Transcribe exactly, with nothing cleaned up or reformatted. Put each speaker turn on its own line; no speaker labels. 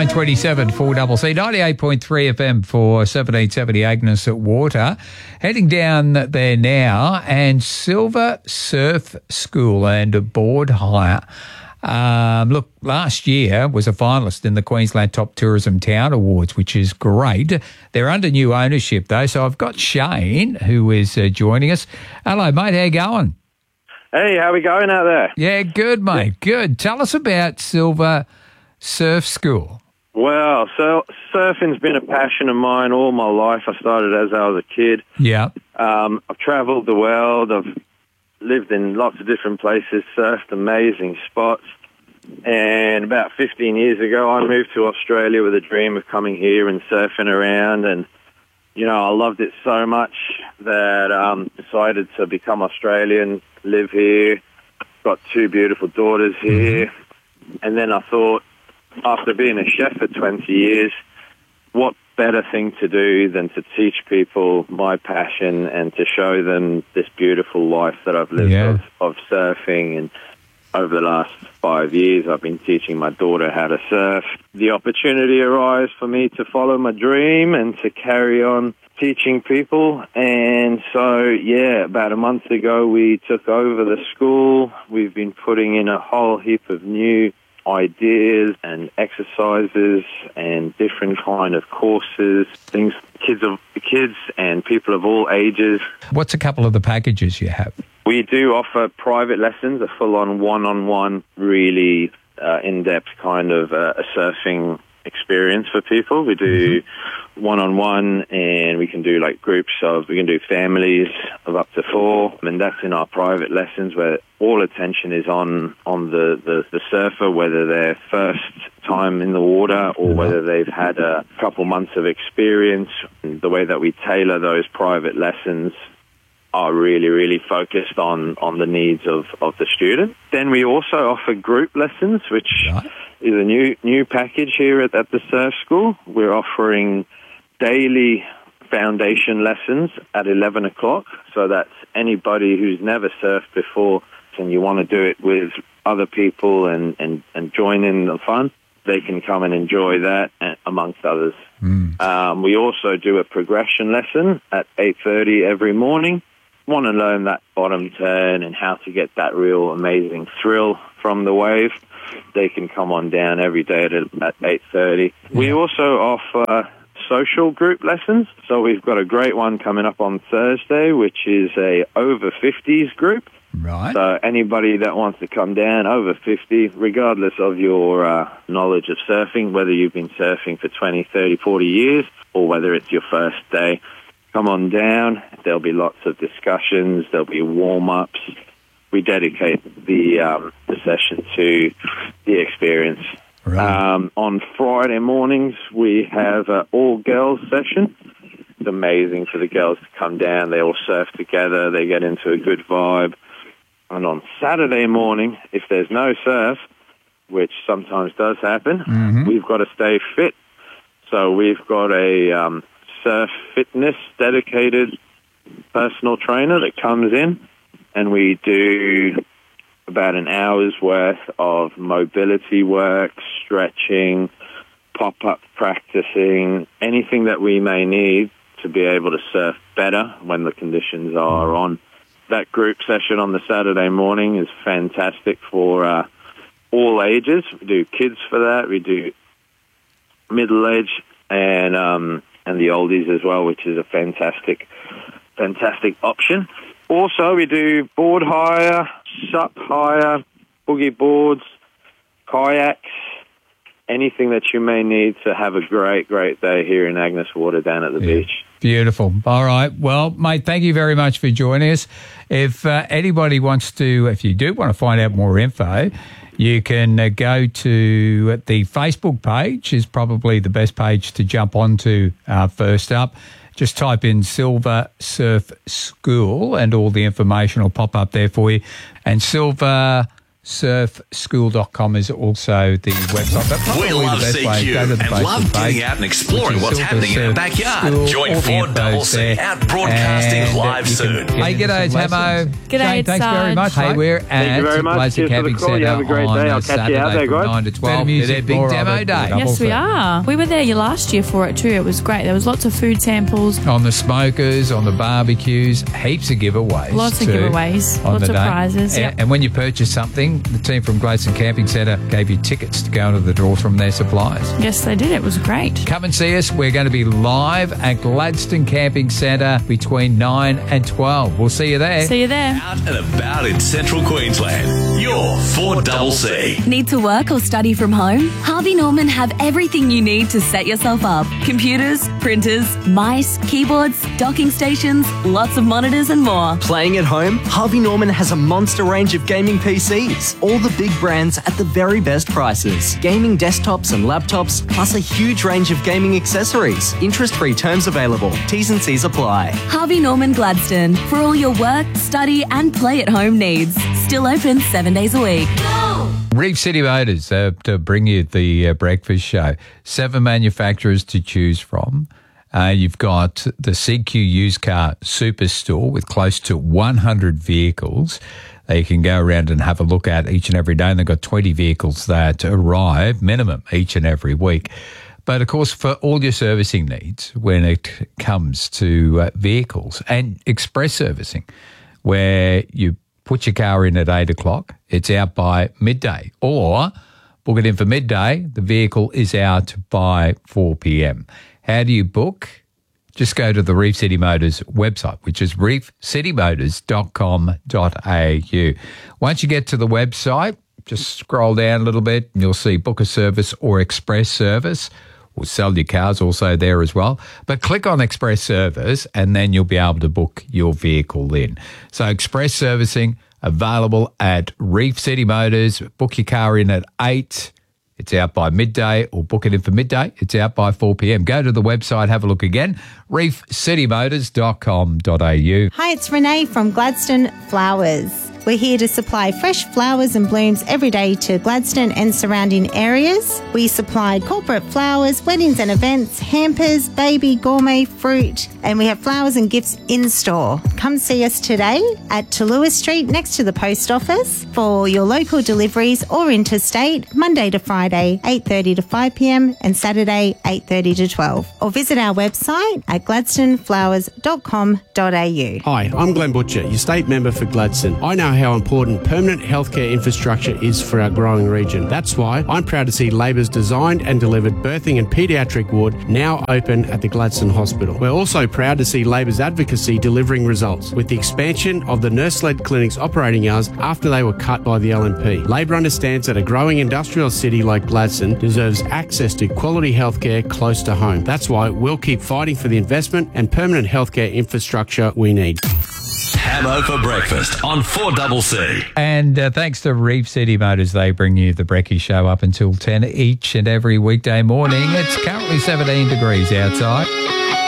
twenty-seven for Double C, ninety-eight point three F M for seventeen seventy Agnes at Water. Heading down there now, and Silver Surf School and board hire. Um, look, last year was a finalist in the Queensland Top Tourism Town Awards, which is great. They're under new ownership, though, so I've got Shane, who is uh, joining us. Hello, mate. How you going?
Hey, how we going out there?
Yeah, good, mate. Good. Tell us about Silver Surf School.
Well, so surfing's been a passion of mine all my life. I started as I was a kid.
Yeah.
Um, I've travelled the world. I've lived in lots of different places, surfed amazing spots. And about fifteen years ago, I moved to Australia with a dream of coming here and surfing around. And, you know, I loved it so much that I um, decided to become Australian, live here, got two beautiful daughters here. Mm-hmm. And then I thought, after being a chef for twenty years, what better thing to do than to teach people my passion and to show them this beautiful life that I've lived
yeah.
of, of surfing. And over the last five years, I've been teaching my daughter how to surf. The opportunity arose for me to follow my dream and to carry on teaching people. And so, yeah, about a month ago, we took over the school. We've been putting in a whole heap of new ideas and exercises and different kind of courses, things kids of kids and people of all ages.
What's a couple of the packages you have?
We do offer private lessons, a full-on one-on-one, really uh, in-depth kind of uh, a surfing experience for people. We do mm-hmm. one-on-one, and we can do like groups of, we can do families of up to four, and that's in our private lessons where all attention is on, on the, the, the surfer, whether they're first time in the water or whether they've had a couple months of experience. And the way that we tailor those private lessons are really, really focused on, on the needs of, of the student. Then we also offer group lessons, which right. is a new new package here at, at the surf school. We're offering daily foundation lessons at eleven o'clock. So that's anybody who's never surfed before and you want to do it with other people and, and, and join in the fun, they can come and enjoy that amongst others. Mm. Um, we also do a progression lesson at eight thirty every morning. Want to learn that bottom turn and how to get that real amazing thrill from the wave, they can come on down every day at, at eight thirty. Yeah. We also offer social group lessons. So we've got a great one coming up on Thursday, which is a over fifties group.
Right.
So anybody that wants to come down over fifty, regardless of your uh, knowledge of surfing, whether you've been surfing for twenty, thirty, forty years or whether it's your first day, come on down. There'll be lots of discussions. There'll be warm-ups. We dedicate the um, the session to the experience. Right. Um, on Friday mornings, we have an all-girls session. It's amazing for the girls to come down. They all surf together. They get into a good vibe. And on Saturday morning, if there's no surf, which sometimes does happen, mm-hmm. we've got to stay fit. So we've got a um, surf fitness dedicated personal trainer that comes in, and we do about an hour's worth of mobility work, stretching, pop-up practicing, anything that we may need to be able to surf better when the conditions are on. That group session on the Saturday morning is fantastic for uh, all ages. We do kids for that. We do middle age and um, and the oldies as well, which is a fantastic, fantastic option. Also, we do board hire, sup hire, boogie boards, kayaks, anything that you may need to have a great, great day here in Agnes Water down at the yeah. beach.
Beautiful. All right. Well, mate, thank you very much for joining us. If uh, anybody wants to, if you do want to find out more info, you can uh, go to the Facebook page is probably the best page to jump onto uh, first up. Just type in Silver Surf School and all the information will pop up there for you. And Silver surf school dot com is also the website. But probably
We love
the best
C
way,
Q
go to the
and
Facebook
love getting
page,
out and
which
exploring
is
what's
Silver
happening in our
Surf
backyard.
School.
Join
All the
four
info's
C
there.
out broadcasting
And, uh,
live
you can
soon.
get
Hey,
into
g'day,
some
Tamo.
lessons.
G'day,
Jane, thanks
Sarge.
very much. Hey,
Mate.
we're
Thank you
at
very much.
Gladstone
Cheers for the
Camping
call. You
Centre
have a great
on
day. I'll
uh,
catch you out
Saturday
there,
from
guys.
nine to
Better
twelve.
music,
They're big
more of
demo
it.
day.
Double
Yes, we
fee.
are. We were there last year for it too. It was great. There was lots of food samples,
On the smokers, on the barbecues, heaps of giveaways.
lots of
too
giveaways,
on
lots
the
of
day.
prizes.
And,
Yep.
and when you purchase something, the team from Gladstone Camping Centre gave you tickets to go into the draw from their suppliers.
Yes, they did. It was great.
Come and see us. We're going to be live at Gladstone Camping Centre between nine and twelve. We'll see you there.
See you there.
Out and about in central Queensland. You're four C C.
Need to work or study from home? Harvey Norman have everything you need to set yourself up. Computers, printers, mice, keyboards, docking stations, lots of monitors and more.
Playing at home? Harvey Norman has a monster range of gaming P Cs. All the big brands at the very best prices. Gaming desktops and laptops, plus a huge range of gaming accessories. Interest-free terms available. T's and C's apply.
Harvey Norman Gladstone for all your work, study and play at home needs. Still open seven days a week.
Reef City Motors uh, to bring you the uh, breakfast show. Seven manufacturers to choose from. Uh, you've got the C Q Used Car Superstore with close to one hundred vehicles that you can go around and have a look at each and every day. And they've got twenty vehicles that arrive minimum each and every week. But of course, for all your servicing needs when it comes to uh, vehicles and express servicing, where you put your car in at eight o'clock, it's out by midday, or book it in for midday, the vehicle is out by four p.m. How do you book? Just go to the Reef City Motors website, which is reef city motors dot com dot a u. Once you get to the website, just scroll down a little bit and you'll see book a service or express service. We'll sell your cars also there as well. But click on Express Service and then you'll be able to book your vehicle in. So Express Servicing available at Reef City Motors. Book your car in at eight. It's out by midday, or book it in for midday. It's out by four p.m. Go to the website, have a look again, reef city motors dot com dot a u.
Hi, it's Renee from Gladstone Flowers. We're here to supply fresh flowers and blooms every day to Gladstone and surrounding areas. We supply corporate flowers, weddings and events, hampers, baby, gourmet, fruit, and we have flowers and gifts in store. Come see us today at Talua Street next to the post office for your local deliveries or interstate, Monday to Friday, eight thirty to five p.m. and Saturday, eight thirty to twelve. Or visit our website at gladstone flowers dot com dot a u.
Hi, I'm Glenn Butcher, your state member for Gladstone. I know how important permanent healthcare infrastructure is for our growing region. That's why I'm proud to see Labor's designed and delivered birthing and paediatric ward now open at the Gladstone Hospital. We're also proud to see Labor's advocacy delivering results with the expansion of the nurse-led clinics operating hours after they were cut by the L N P. Labor understands that a growing industrial city like Gladstone deserves access to quality healthcare close to home. That's why we'll keep fighting for the investment and permanent healthcare infrastructure we need.
Hamo for breakfast on four C C.
And uh, thanks to Reef City Motors, they bring you the Brekkie Show up until ten each and every weekday morning. It's currently seventeen degrees outside.